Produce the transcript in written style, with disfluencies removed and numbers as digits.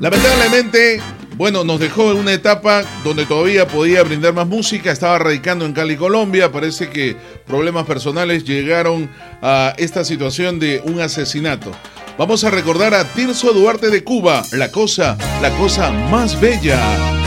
Lamentablemente, bueno, nos dejó en una etapa donde todavía podía brindar más música, estaba radicando en Cali, Colombia. Parece que problemas personales llegaron a esta situación de un asesinato. Vamos a recordar a Tirso Duarte de Cuba, la cosa más bella.